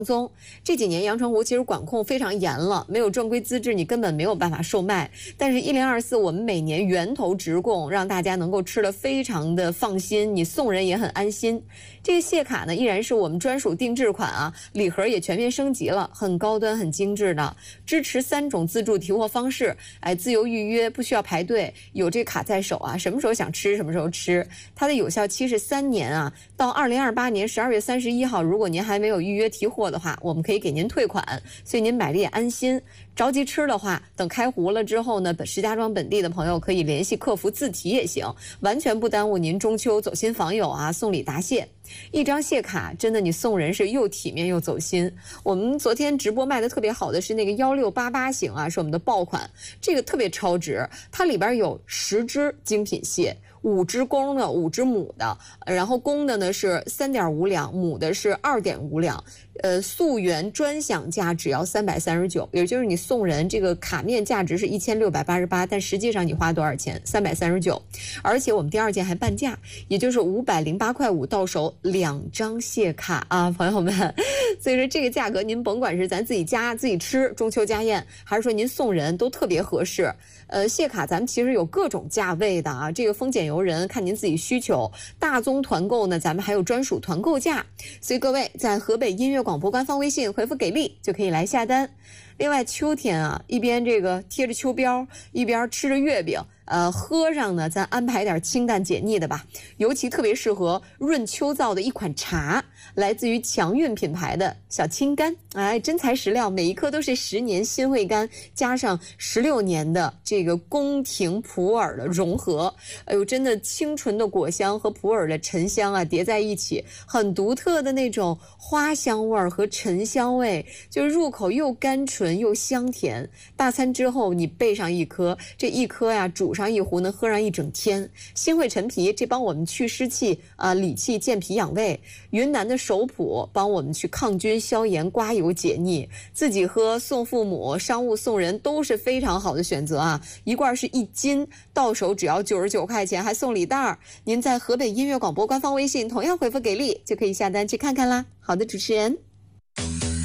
宗这几年阳澄湖其实管控非常严了，没有正规资质你根本没有办法售卖。但是1024我们每年源头直供，让大家能够吃得非常的放心，你送人也很安心。这个蟹卡呢依然是我们专属定制款啊，礼盒也全面升级了，很高端很精致的，支持3种自助提货方式，自由预约，不需要排队，有这卡在手啊，什么时候想吃什么时候吃。它的有效期是3年啊，到2028年12月31号，如果您还没有预约提货的话，我们可以给您退款，所以您买的也安心。着急吃的话，等开壶了之后呢，石家庄本地的朋友可以联系客服自提也行，完全不耽误您中秋走亲访友啊，送礼答谢。一张蟹卡真的你送人是又体面又走心。我们昨天直播卖的特别好的是那个1688型啊，是我们的爆款，这个特别超值，它里边有10只精品蟹，5只公的，5只母的，然后公的呢是3.5两，母的是2.5两，溯源专享价只要339，也就是你送人这个卡面价值是1688，但实际上你花多少钱？339，而且我们第2件还半价，也就是508.5块到手2张蟹卡啊，朋友们。所以说这个价格您甭管是咱自己家自己吃中秋家宴，还是说您送人都特别合适。蟹卡咱们其实有各种价位的啊，这个丰俭由人，看您自己需求。大宗团购呢，咱们还有专属团购价，所以各位在河北音乐广播官方微信回复给力就可以来下单。另外秋天啊，一边这个贴着秋膘，一边吃着月饼，喝上呢咱安排点清淡解腻的吧，尤其特别适合润秋燥的一款茶，来自于强韵品牌的小青柑，真材实料，每一颗都是10年新会柑加上16年的这个宫廷普洱的融合，哎呦，真的清纯的果香和普洱的沉香啊叠在一起，很独特的那种花香味和沉香味，就是入口又甘醇又香甜。大餐之后你备上一颗，这一颗呀煮上一壶能喝上一整天。新会陈皮这帮我们去湿气理气健脾养胃，云南的首普帮我们去抗菌消炎刮油解腻，自己喝送父母，商务送人都是非常好的选择啊。一罐是1斤，到手只要99块钱，还送礼袋。您在河北音乐广播官方微信同样回复给力就可以下单去看看啦。好的，主持人。